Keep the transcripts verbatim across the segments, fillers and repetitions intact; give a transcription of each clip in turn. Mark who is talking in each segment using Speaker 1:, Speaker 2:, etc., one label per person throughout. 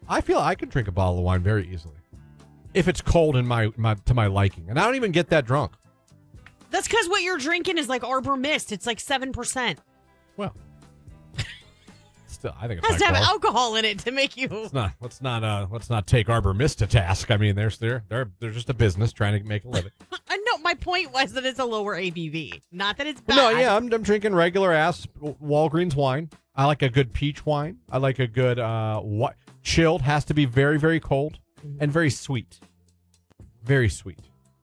Speaker 1: I feel I can drink a bottle of wine very easily if it's cold in my, my to my liking, and I don't even get that drunk.
Speaker 2: That's because what you're drinking is like Arbor Mist. It's like seven percent.
Speaker 1: Well, still, I think it's
Speaker 2: has to have
Speaker 1: alcohol.
Speaker 2: alcohol in it to make you.
Speaker 1: Let's not let's not uh let's not take Arbor Mist to task. I mean, there's they're they're they're just a business trying to make a living.
Speaker 2: I know. My point was that it's a lower A B V, not that it's bad.
Speaker 1: No, yeah, I'm, I'm drinking regular ass Walgreens wine. I like a good peach wine. I like a good uh what chilled. Has to be very very cold mm-hmm. and very sweet, very sweet.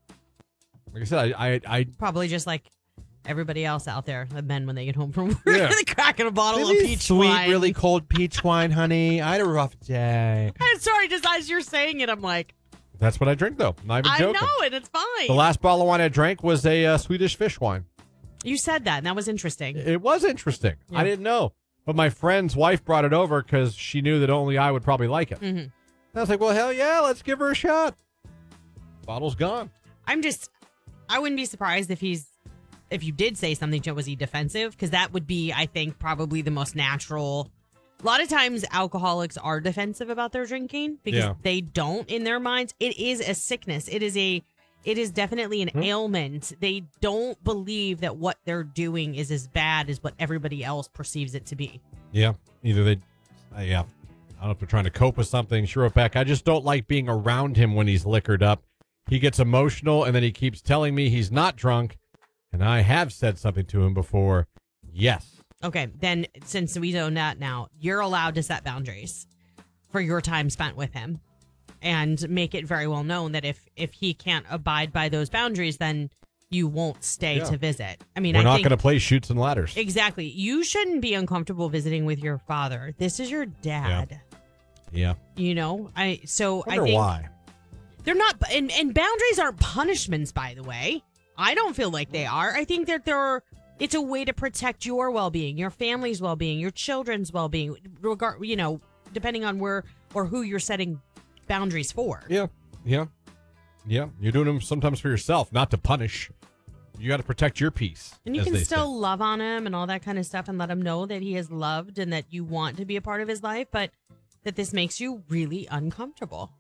Speaker 1: Like I said, I I, I
Speaker 2: probably just like everybody else out there, the men when they get home from work,
Speaker 1: yeah.
Speaker 2: cracking a bottle
Speaker 1: really
Speaker 2: of peach
Speaker 1: sweet,
Speaker 2: wine.
Speaker 1: Sweet, really cold peach wine, honey. I had a rough day.
Speaker 2: I'm sorry, just as you're saying it, I'm like,
Speaker 1: that's what I drink though. Not even joking.
Speaker 2: I know it. It's fine.
Speaker 1: The last bottle of wine I drank was a uh, Swedish fish wine.
Speaker 2: You said that, and that was interesting.
Speaker 1: It was interesting.
Speaker 2: Yeah.
Speaker 1: I didn't know, but my friend's wife brought it over because she knew that only I would probably like it.
Speaker 2: Mm-hmm.
Speaker 1: I was like, well, hell yeah, let's give her a shot. Bottle's gone.
Speaker 2: I'm just, I wouldn't be surprised if he's, if you did say something to him, was he defensive? Because that would be, I think, probably the most natural. A lot of times alcoholics are defensive about their drinking because
Speaker 1: yeah.
Speaker 2: they don't in their minds. It is a sickness. It is a, it is definitely an hmm. ailment. They don't believe that what they're doing is as bad as what everybody else perceives it to be.
Speaker 1: Yeah. Either they, uh, yeah. I don't know if they're trying to cope with something. She wrote back, I just don't like being around him when he's liquored up. He gets emotional and then he keeps telling me he's not drunk. And I have said something to him before. Yes.
Speaker 2: Okay, then since we know that now, you're allowed to set boundaries for your time spent with him and make it very well known that if, if he can't abide by those boundaries, then you won't stay yeah. to visit. I mean,
Speaker 1: we're
Speaker 2: I
Speaker 1: not
Speaker 2: think,
Speaker 1: going to play Chutes and Ladders.
Speaker 2: Exactly. You shouldn't be uncomfortable visiting with your father. This is your dad.
Speaker 1: Yeah. yeah.
Speaker 2: You know, I so
Speaker 1: I
Speaker 2: I
Speaker 1: wonder
Speaker 2: think
Speaker 1: why.
Speaker 2: They're not, and, and boundaries aren't punishments, by the way. I don't feel like they are. I think that they're, it's a way to protect your well-being, your family's well-being, your children's well-being, regard, you know, depending on where or who you're setting boundaries for.
Speaker 1: Yeah, yeah, yeah. You're doing them sometimes for yourself, not to punish. You got to protect your peace.
Speaker 2: And you can still
Speaker 1: say.
Speaker 2: love on him and all that kind of stuff and let him know that he is loved and that you want to be a part of his life, but that this makes you really uncomfortable.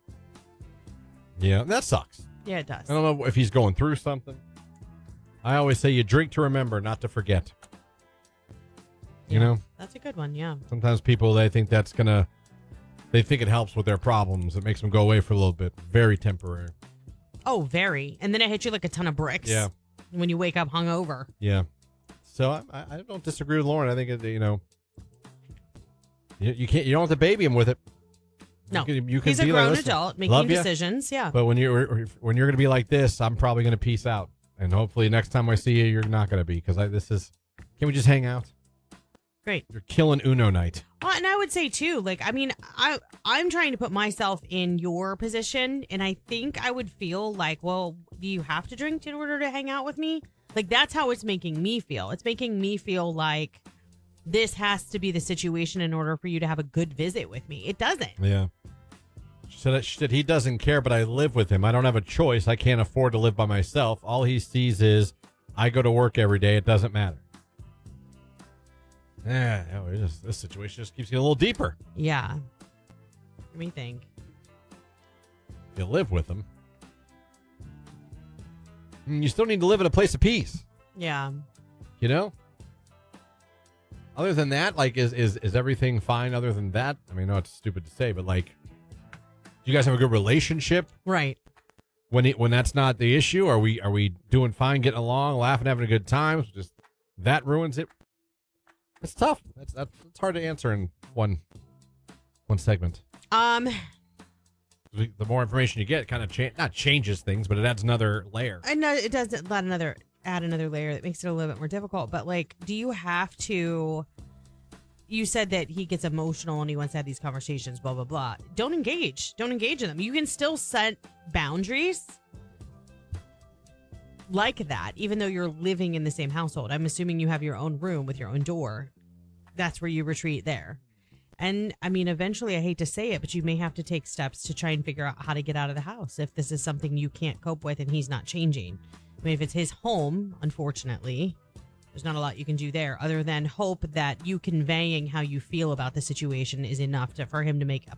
Speaker 1: Yeah, that sucks.
Speaker 2: Yeah, it does.
Speaker 1: I don't know if he's going through something. I always say you drink to remember, not to forget. You
Speaker 2: yeah,
Speaker 1: know?
Speaker 2: That's a good one, yeah.
Speaker 1: Sometimes people, they think that's going to, they think it helps with their problems. It makes them go away for a little bit. Very temporary.
Speaker 2: Oh, very. And then it hits you like a ton of bricks.
Speaker 1: Yeah.
Speaker 2: When you wake up hungover.
Speaker 1: Yeah. So I, I don't disagree with Lauren. I think, it, you know, you, you can't, you don't have to baby him with it.
Speaker 2: No,
Speaker 1: you can, you can
Speaker 2: he's a
Speaker 1: be
Speaker 2: grown
Speaker 1: like,
Speaker 2: adult making
Speaker 1: love
Speaker 2: decisions.
Speaker 1: Ya,
Speaker 2: yeah.
Speaker 1: But when you're when you're going to be like this, I'm probably going to peace out. And hopefully next time I see you, you're not going to be. Because I this is, can we just hang out?
Speaker 2: Great.
Speaker 1: You're killing Uno night.
Speaker 2: Well, and I would say, too, like, I mean, I, I'm trying to put myself in your position. And I think I would feel like, well, do you have to drink in order to hang out with me? Like, that's how it's making me feel. It's making me feel like this has to be the situation in order for you to have a good visit with me. It doesn't.
Speaker 1: Yeah. She said, she said he doesn't care, but I live with him. I don't have a choice. I can't afford to live by myself. All he sees is I go to work every day. It doesn't matter. Yeah, no, just, this situation just keeps getting a little deeper.
Speaker 2: Yeah. Let me think.
Speaker 1: If you live with him, you still need to live in a place of peace.
Speaker 2: Yeah.
Speaker 1: You know? Other than that, like, is, is, is everything fine other than that? I mean, I know it's stupid to say, but, like, do you guys have a good relationship?
Speaker 2: Right.
Speaker 1: When it, when that's not the issue, are we are we doing fine, getting along, laughing, having a good time? Just that ruins it. It's tough. That's that's it's hard to answer in one one segment.
Speaker 2: Um,
Speaker 1: the more information you get, it kind of cha- not changes things, but it adds another layer.
Speaker 2: I know it does add another add another layer that makes it a little bit more difficult. But like, do you have to? You said that he gets emotional and he wants to have these conversations, blah, blah, blah. Don't engage. Don't engage in them. You can still set boundaries like that, even though you're living in the same household. I'm assuming you have your own room with your own door. That's where you retreat there. And I mean, eventually, I hate to say it, but you may have to take steps to try and figure out how to get out of the house if this is something you can't cope with and he's not changing. I mean, if it's his home, unfortunately, there's not a lot you can do there other than hope that you conveying how you feel about the situation is enough to, for him to make a